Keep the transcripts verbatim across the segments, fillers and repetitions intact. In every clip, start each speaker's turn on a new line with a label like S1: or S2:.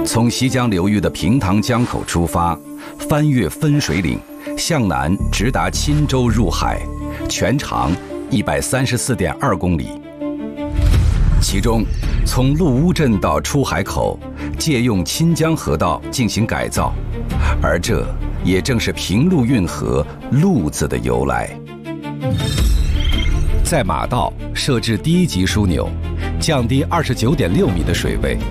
S1: 从西江流域的平塘江口出发，翻越分水岭，向南直达钦州入海，全长一百三十四点二公里。其中，从陆乌镇到出海口，借用钦江河道进行改造，而这也正是平陆运河“陆”字的由来。在马道设置第一级枢纽，降低二十九点六米的水位。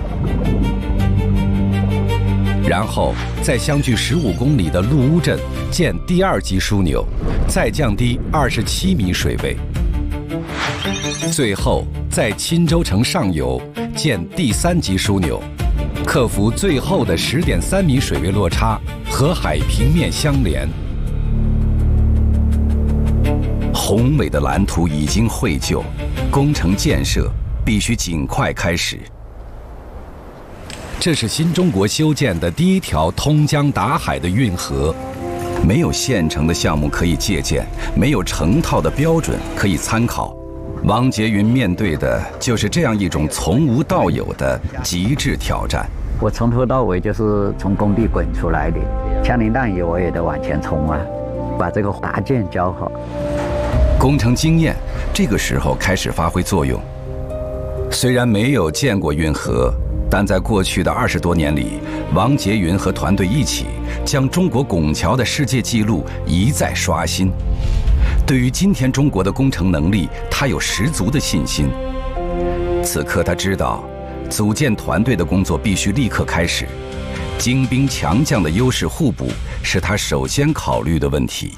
S1: 然后在相距十五公里的陆乌镇建第二级枢纽，再降低二十七米水位。最后在钦州城上游建第三级枢纽，克服最后的十点三米水位落差，和海平面相连。宏伟的蓝图已经绘就，工程建设必须尽快开始。这是新中国修建的第一条通江达海的运河，没有现成的项目可以借鉴，没有成套的标准可以参考。王捷云面对的就是这样一种从无到有的极致挑战。
S2: 我从头到尾就是从工地滚出来的，枪林弹雨我也得往前冲啊，把这个搭建教好。
S1: 工程经验这个时候开始发挥作用。虽然没有建过运河，但在过去的二十多年里，王捷云和团队一起将中国拱桥的世界纪录一再刷新。对于今天中国的工程能力，他有十足的信心。此刻他知道，组建团队的工作必须立刻开始，精兵强将的优势互补是他首先考虑的问题。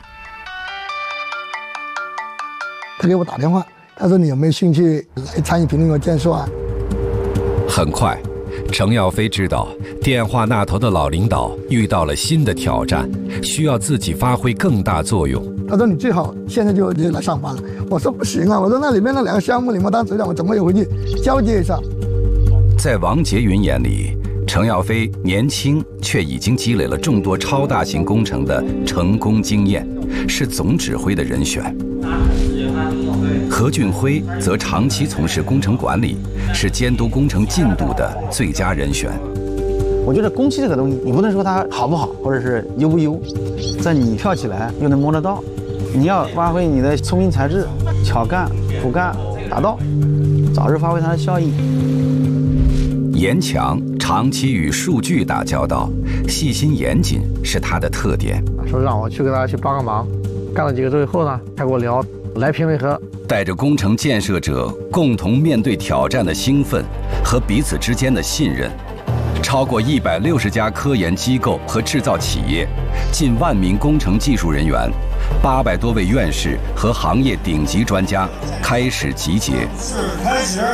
S3: 他给我打电话，他说：“你有没有兴趣来参与平陆河建设啊？”
S1: 很快，程耀飞知道电话那头的老领导遇到了新的挑战，需要自己发挥更大作用。
S3: 他说：“你最好现在就就来上班了。”我说：“不行啊！我说那里面那两个项目，你们当组长，我怎么也回去交接一下？”
S1: 在王捷云眼里，程耀飞年轻，却已经积累了众多超大型工程的成功经验，是总指挥的人选。何俊辉则长期从事工程管理，是监督工程进度的最佳人选。
S4: 我觉得工期这个东西，你不能说它好不好，或者是优不优，在你跳起来又能摸得到，你要发挥你的聪明才智，巧干、苦干、达到，早日发挥它的效益。
S1: 严强长期与数据打交道，细心严谨是他的特点。
S5: 说让我去给大家去帮个忙，干了几个周以后呢，他跟我聊来平陆河，
S1: 带着工程建设者共同面对挑战的兴奋和彼此之间的信任，超过一百六十家科研机构和制造企业，近万名工程技术人员，八百多位院士和行业顶级专家开始集结。开始。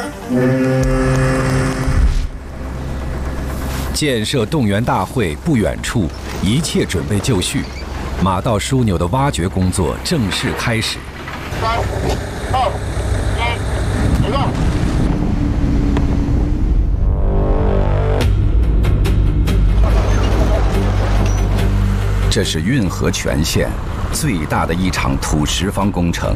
S1: 建设动员大会不远处，一切准备就绪，马道枢纽的挖掘工作正式开始。三、二、一，启动！这是运河全线最大的一场土石方工程。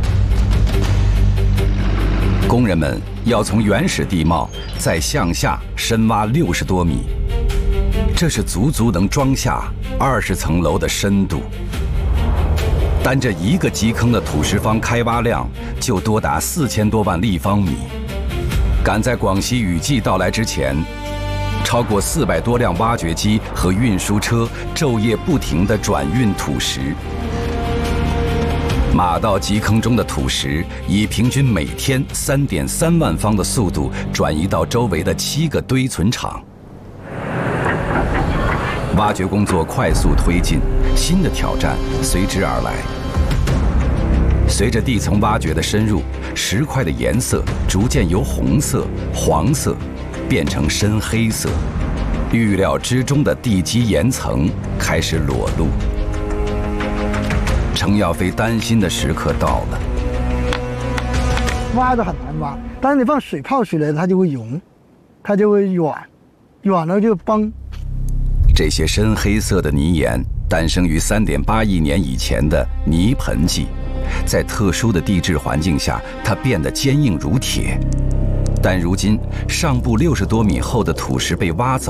S1: 工人们要从原始地貌再向下深挖六十多米，这是足足能装下二十层楼的深度。单这一个基坑的土石方开挖量就多达四千多万立方米。赶在广西雨季到来之前，超过四百多辆挖掘机和运输车昼夜不停地转运土石。马道基坑中的土石以平均每天三点三万方的速度转移到周围的七个堆存场。挖掘工作快速推进，新的挑战随之而来。随着地层挖掘的深入，石块的颜色逐渐由红色、黄色变成深黑色，预料之中的地基岩层开始裸露。程耀飞担心的时刻到了。
S3: 挖的很难挖，但是你放水泡水来，它就会溶，它就会软，软了就崩。
S1: 这些深黑色的泥岩诞生于三点八亿年以前的泥盆纪，在特殊的地质环境下，它变得坚硬如铁。但如今，上部六十多米厚的土石被挖走。